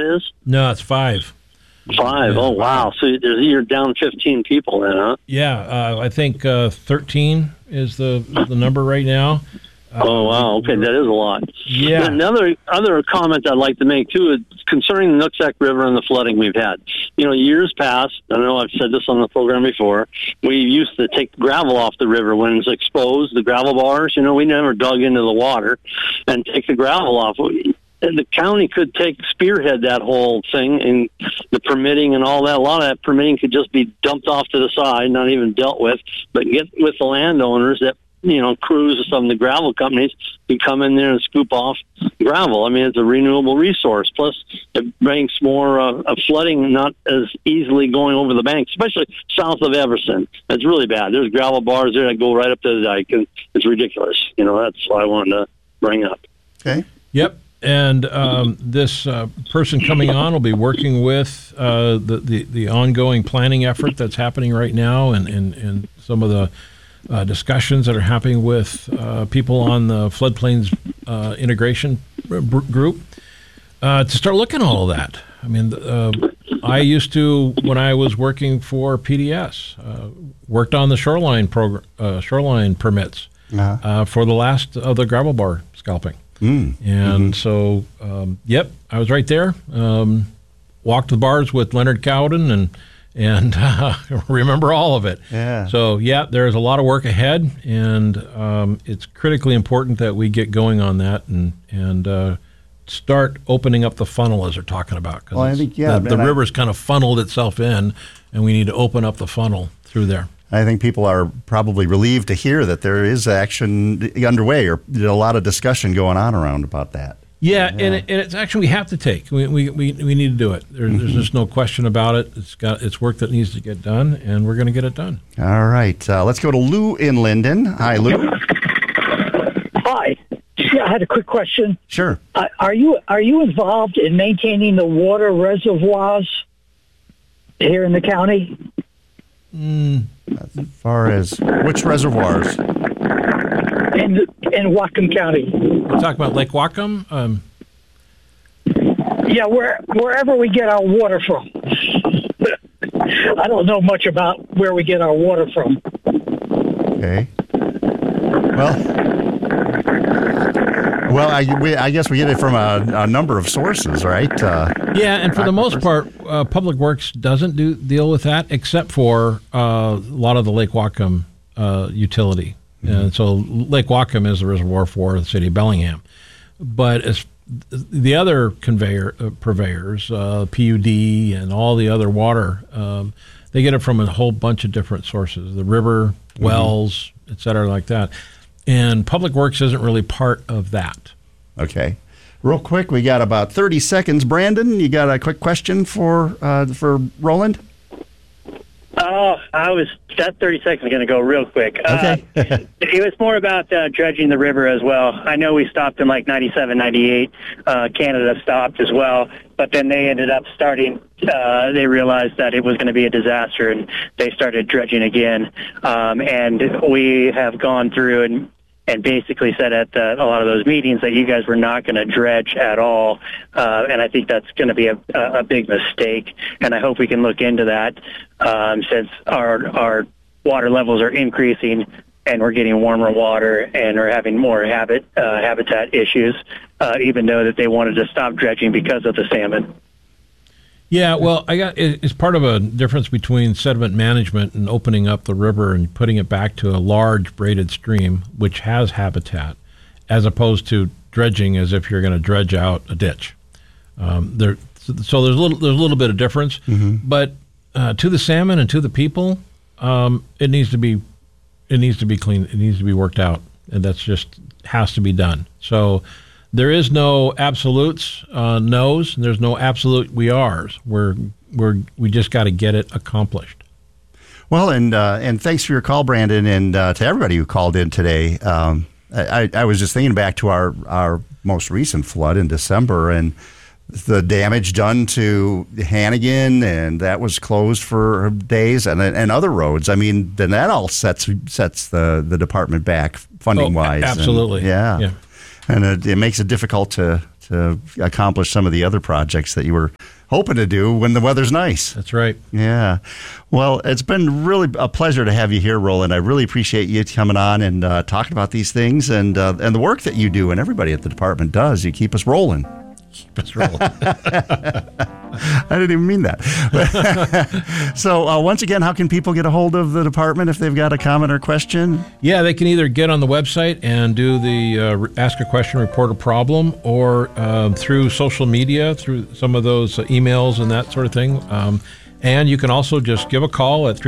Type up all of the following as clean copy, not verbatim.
is? No, it's 5. 5. Yeah. Oh, wow. So you're down 15 people then, huh? Yeah, I think 13 is the number right now. Oh, wow. Okay, that is a lot. Yeah. Another comment I'd like to make, too, is concerning the Nooksack River and the flooding we've had. Years past, I know I've said this on the program before, we used to take gravel off the river when it's exposed, the gravel bars. We never dug into the water and take the gravel off. And the county could spearhead that whole thing, and the permitting and all that. A lot of that permitting could just be dumped off to the side, not even dealt with, but get with the landowners that, crews of some of the gravel companies can come in there and scoop off gravel. I mean, it's a renewable resource. Plus, it makes more of flooding not as easily going over the banks, especially south of Everson. It's really bad. There's gravel bars there that go right up to the dike, and it's ridiculous. That's what I wanted to bring up. Okay. Yep. And this person coming on will be working with the ongoing planning effort that's happening right now, and some of the discussions that are happening with people on the floodplains integration group to start looking at all of that. I mean, I used to, when I was working for PDS, worked on the shoreline permits for the last of the gravel bar scalping. And so, I was right there. Walked the bars with Leonard Cowden and remember all of it. Yeah. So, there's a lot of work ahead, and it's critically important that we get going on that and start opening up the funnel as they're talking about. Well, I think, the river's kind of funneled itself in, and we need to open up the funnel through there. I think people are probably relieved to hear that there is action underway, or a lot of discussion going on around about that. Yeah. And it's actually we have to take. We need to do it. There's just no question about it. It's work that needs to get done, and we're going to get it done. All right. Let's go to Lou in Linden. Hi, Lou. Hi. Yeah, I had a quick question. Sure. Are you involved in maintaining the water reservoirs here in the county? As far as which reservoirs? In Whatcom County. Talk about Lake Whatcom? Yeah, wherever we get our water from. I don't know much about where we get our water from. Okay. Well, I guess we get it from a number of sources, right? And for the most part, Public Works doesn't deal with that, except for a lot of the Lake Whatcom utility. And so Lake Whatcom is the reservoir for the city of Bellingham. But as the other purveyors, PUD and all the other water, they get it from a whole bunch of different sources, the river, wells, et cetera, like that. And Public Works isn't really part of that. Okay. Real quick, we got about 30 seconds. Brandon, you got a quick question for Roland? That 30 seconds is going to go real quick. Okay. It was more about dredging the river as well. I know we stopped in like 97, 98. Canada stopped as well, but then they ended up starting. They realized that it was going to be a disaster, and they started dredging again. And we have gone through and basically said at a lot of those meetings that you guys were not going to dredge at all. And I think that's going to be a big mistake. And I hope we can look into that since our water levels are increasing and we're getting warmer water and we're having more habitat issues, even though that they wanted to stop dredging because of the salmon. Yeah, well, it's part of a difference between sediment management and opening up the river and putting it back to a large braided stream, which has habitat, as opposed to dredging as if you're going to dredge out a ditch. So there's a little bit of difference, but to the salmon and to the people, it needs to be clean. It needs to be worked out, and that's just has to be done. So. There is no absolutes, no's, and there's no absolute we are's. We just got to get it accomplished. Well, and thanks for your call, Brandon, and to everybody who called in today. I was just thinking back to our most recent flood in December, and the damage done to Hannigan, and that was closed for days, and other roads. I mean, then that all sets the department back funding wise. Absolutely, And, yeah. And it makes it difficult to to accomplish some of the other projects that you were hoping to do when the weather's nice. That's right. Yeah. Well, it's been really a pleasure to have you here, Roland. I really appreciate you coming on and talking about these things and the work that you do and everybody at the department does. You keep us rolling. Keep us rolling. I didn't even mean that. So once again, how can people get a hold of the department if they've got a comment or question? Yeah, they can either get on the website and do the Ask a Question, Report a Problem, or through social media, through some of those emails and that sort of thing. And you can also just give a call at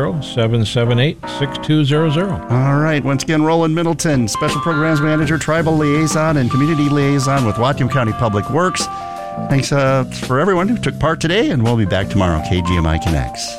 360-778-6200. All right. Once again, Roland Middleton, Special Programs Manager, Tribal Liaison, and Community Liaison with Whatcom County Public Works. Thanks for everyone who took part today, and we'll be back tomorrow. KGMI Connects.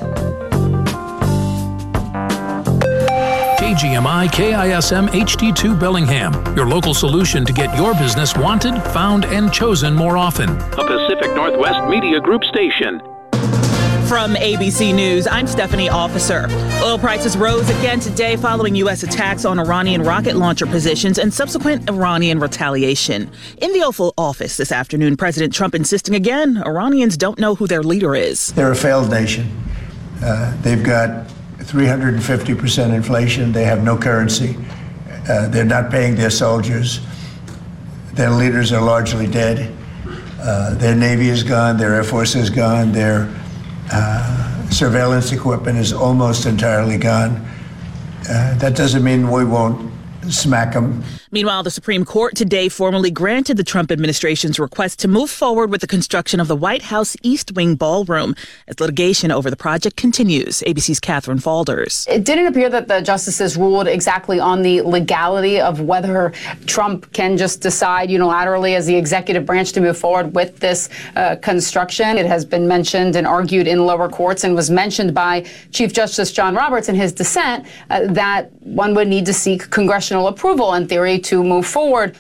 KGMI KISM HD2 Bellingham, your local solution to get your business wanted, found, and chosen more often. A Pacific Northwest Media Group station. From ABC News, I'm Stephanie Officer. Oil prices rose again today following U.S. attacks on Iranian rocket launcher positions and subsequent Iranian retaliation. In the Oval Office this afternoon, President Trump insisting again Iranians don't know who their leader is. They're a failed nation. They've got 350% inflation. They have no currency. They're not paying their soldiers. Their leaders are largely dead. Their Navy is gone. Their Air Force is gone. Their surveillance equipment is almost entirely gone. That doesn't mean we won't smack them. Meanwhile, the Supreme Court today formally granted the Trump administration's request to move forward with the construction of the White House East Wing Ballroom as litigation over the project continues. ABC's Catherine Falders. It didn't appear that the justices ruled exactly on the legality of whether Trump can just decide unilaterally as the executive branch to move forward with this construction. It has been mentioned and argued in lower courts and was mentioned by Chief Justice John Roberts in his dissent that one would need to seek congressional approval in theory to move forward.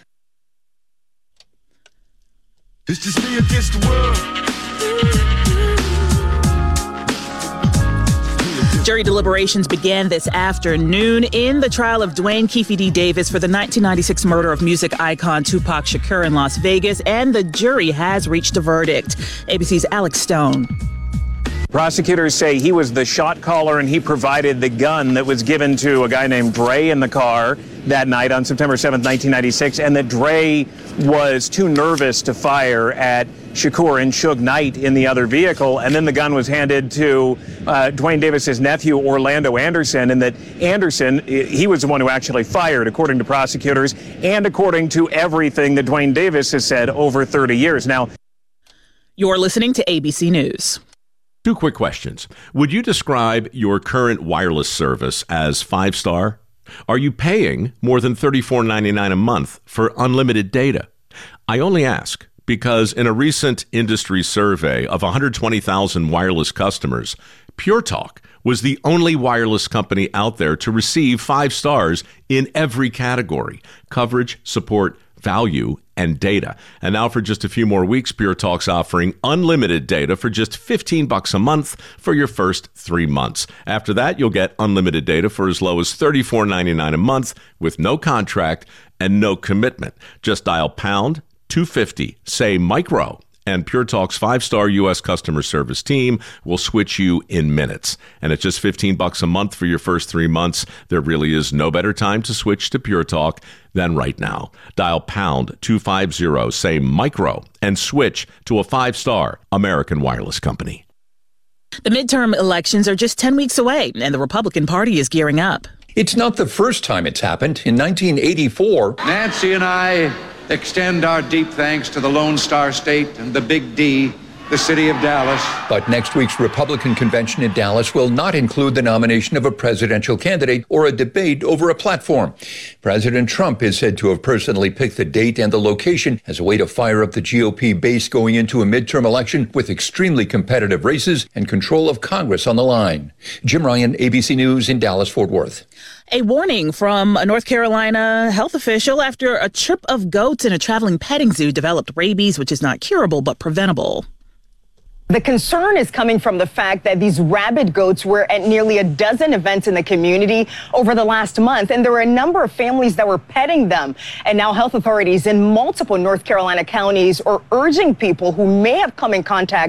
It's just me against the world. Jury deliberations began this afternoon in the trial of Dwayne Keefe D. Davis for the 1996 murder of music icon Tupac Shakur in Las Vegas, and the jury has reached a verdict. ABC's Alex Stone. Prosecutors say he was the shot caller and he provided the gun that was given to a guy named Dre in the car that night on September 7th, 1996, and that Dre was too nervous to fire at Shakur and Suge Knight in the other vehicle, and then the gun was handed to Dwayne Davis's nephew, Orlando Anderson, and that Anderson, he was the one who actually fired, according to prosecutors, and according to everything that Dwayne Davis has said over 30 years. Now, you're listening to ABC News. Two quick questions. Would you describe your current wireless service as 5-star? Are you paying more than $34.99 a month for unlimited data? I only ask because in a recent industry survey of 120,000 wireless customers, Pure Talk was the only wireless company out there to receive 5 stars in every category: coverage, support, value, and data. And now for just a few more weeks, Pure Talk's offering unlimited data for just $15 a month for your first 3 months. After that, you'll get unlimited data for as low as $34.99 a month with no contract and no commitment. Just dial pound 250, say micro, and Pure Talk's 5-star U.S. customer service team will switch you in minutes. And at just $15 a month for your first 3 months, there really is no better time to switch to Pure Talk than right now. Dial pound 250, say micro, and switch to a 5-star American wireless company. The midterm elections are just 10 weeks away, and the Republican Party is gearing up. It's not the first time it's happened. In 1984, Nancy and I extend our deep thanks to the Lone Star State and the Big D, the city of Dallas. But next week's Republican convention in Dallas will not include the nomination of a presidential candidate or a debate over a platform. President Trump is said to have personally picked the date and the location as a way to fire up the GOP base going into a midterm election with extremely competitive races and control of Congress on the line. Jim Ryan, ABC News in Dallas, Fort Worth. A warning from a North Carolina health official after a trip of goats in a traveling petting zoo developed rabies, which is not curable but preventable. The concern is coming from the fact that these rabid goats were at nearly a dozen events in the community over the last month, and there were a number of families that were petting them. And now health authorities in multiple North Carolina counties are urging people who may have come in contact